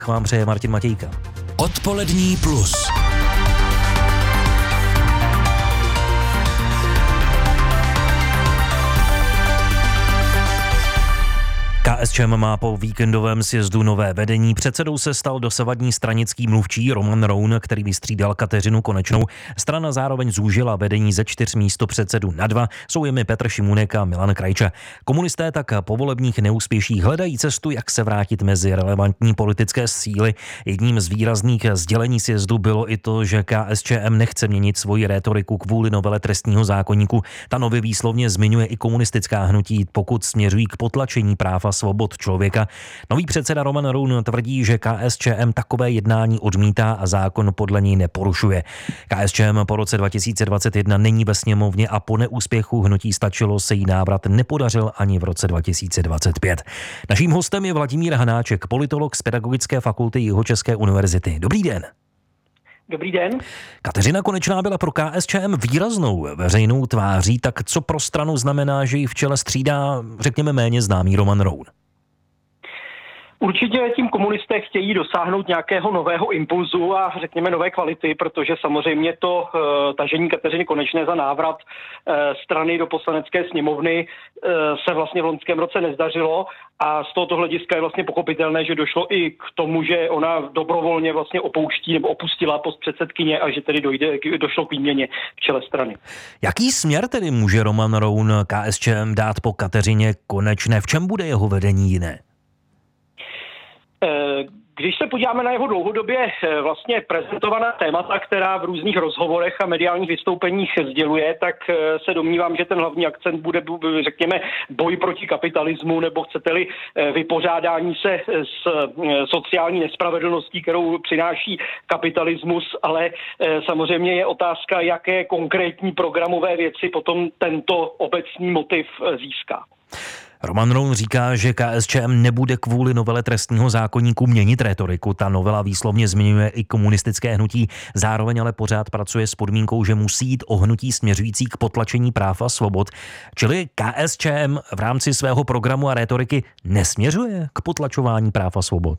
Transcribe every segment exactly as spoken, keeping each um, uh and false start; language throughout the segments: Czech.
K vám přeje Martin Matějka. Odpolední plus. KSČM má po víkendovém sjezdu nové vedení. Předsedou se stal dosavadní stranický mluvčí Roman Roun, který vystřídal Kateřinu Konečnou. Strana zároveň zúžila vedení ze čtyř místopředsedů na dva. Jsou jimi Petr Šimunek a Milan Krajča. Komunisté tak po volebních neúspěších hledají cestu, jak se vrátit mezi relevantní politické síly. Jedním z výrazných sdělení sjezdu bylo i to, že KSČM nechce měnit svoji rétoriku kvůli novele trestního zákoníku. Ta nově výslovně zmiňuje i komunistická hnutí, pokud směřují k potlačení práv a svobod člověka. Nový předseda Roman Roun tvrdí, že KSČM takové jednání odmítá a zákon podle něj neporušuje. KSČM po roce dva tisíce dvacet jedna není ve sněmovně a po neúspěchu hnutí Stačilo se jí návrat nepodařil ani v roce dva tisíce dvacet pět. Naším hostem je Vladimír Hanáček, politolog z Pedagogické fakulty Jihočeské univerzity. Dobrý den. Dobrý den. Kateřina Konečná byla pro KSČM výraznou veřejnou tváří, tak co pro stranu znamená, že ji v čele střídá, řekněme, méně známý Roman Roun? Určitě tím komunisté chtějí dosáhnout nějakého nového impulzu a řekněme nové kvality, protože samozřejmě to uh, tažení Kateřiny Konečné za návrat uh, strany do poslanecké sněmovny uh, se vlastně v loňském roce nezdařilo a z tohoto hlediska je vlastně pochopitelné, že došlo i k tomu, že ona dobrovolně vlastně opouští nebo opustila post předsedkyně a že tedy dojde, došlo k výměně v čele strany. Jaký směr tedy může Roman Roun KSČM dát po Kateřině Konečné? V čem bude jeho vedení jiné? Když se podíváme na jeho dlouhodobě vlastně prezentovaná témata, která v různých rozhovorech a mediálních vystoupeních sděluje, tak se domnívám, že ten hlavní akcent bude, řekněme, boj proti kapitalismu, nebo chcete-li vypořádání se s sociální nespravedlností, kterou přináší kapitalismus, ale samozřejmě je otázka, jaké konkrétní programové věci potom tento obecný motiv získá. Roman Roun říká, že KSČM nebude kvůli novele trestního zákoníku měnit rétoriku. Ta novela výslovně zmiňuje i komunistické hnutí, zároveň ale pořád pracuje s podmínkou, že musí jít o hnutí směřující k potlačení práv a svobod. Čili KSČM v rámci svého programu a rétoriky nesměřuje k potlačování práv a svobod?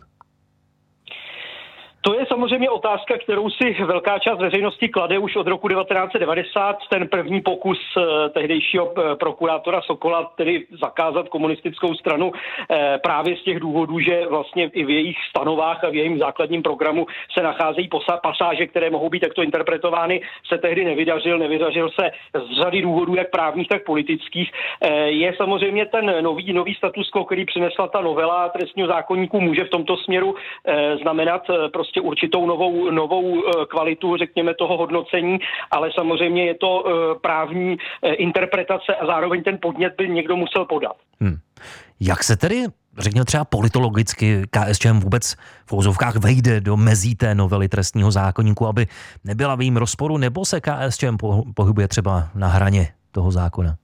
To je samozřejmě otázka, kterou si velká část veřejnosti klade už od roku devatenáct set devadesát. Ten první pokus tehdejšího prokurátora Sokola, tedy zakázat komunistickou stranu právě z těch důvodů, že vlastně i v jejich stanovách a v jejím základním programu se nacházejí pasáže, které mohou být takto interpretovány, se tehdy nevydařil. Nevydařil se z řady důvodů, jak právních, tak politických. Je samozřejmě ten nový, nový status quo, který přinesla ta novela trestního zákoníku, může v tomto směru znamenat prostě určitou novou, novou kvalitu, řekněme, toho hodnocení, ale samozřejmě je to právní interpretace a zároveň ten podnět by někdo musel podat. Hmm. Jak se tedy, řekněme třeba politologicky, KSČM vůbec v uvozovkách vejde do mezí té novely trestního zákoníku, aby nebyla v jejím rozporu, nebo se KSČM pohybuje třeba na hraně toho zákona?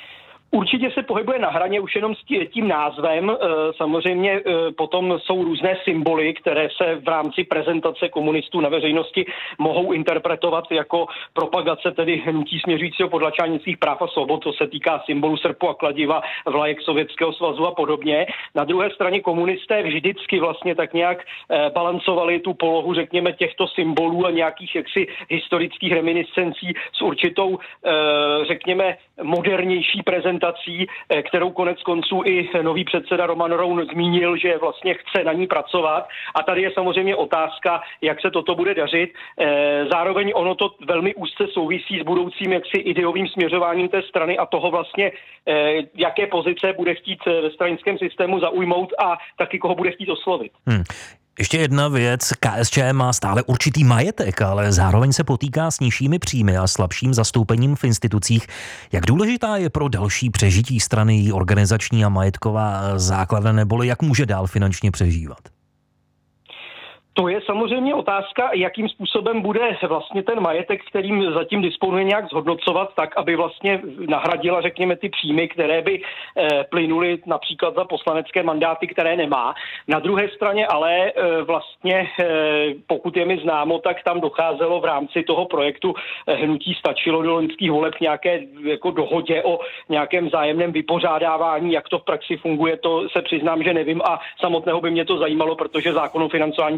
Určitě se pohybuje na hraně už jenom s tím názvem. Samozřejmě potom jsou různé symboly, které se v rámci prezentace komunistů na veřejnosti mohou interpretovat jako propagace tedy hnutí směřujícího potlačování svých práv a svobod. To se týká symbolů srpu a kladiva, vlajek Sovětského svazu a podobně. Na druhé straně komunisté vždycky vlastně tak nějak balancovali tu polohu, řekněme, těchto symbolů a nějakých jaksi historických reminiscencí s určitou, řekněme, modernější prezentací, kterou konec konců i nový předseda Roman Roun zmínil, že vlastně chce na ní pracovat. A tady je samozřejmě otázka, jak se toto bude dařit. Zároveň ono to velmi úzce souvisí s budoucím jaksi ideovým směřováním té strany a toho vlastně, jaké pozice bude chtít ve stranickém systému zaujmout a taky koho bude chtít oslovit. Hmm. Ještě jedna věc, KSČM má stále určitý majetek, ale zároveň se potýká s nižšími příjmy a slabším zastoupením v institucích. Jak důležitá je pro další přežití strany její organizační a majetková základa, neboli jak může dál finančně přežívat? To je samozřejmě otázka, jakým způsobem bude vlastně ten majetek, kterým zatím disponuje, nějak zhodnocovat tak, aby vlastně nahradila, řekněme, ty příjmy, které by e, plynuly například za poslanecké mandáty, které nemá. Na druhé straně ale e, vlastně, e, pokud je mi známo, tak tam docházelo v rámci toho projektu e, Hnutí stačilo do loňských voleb k nějaké jako dohodě o nějakém vzájemném vypořádávání, jak to v praxi funguje, to se přiznám, že nevím a samotného by mě to zajímalo, protože zákon o financování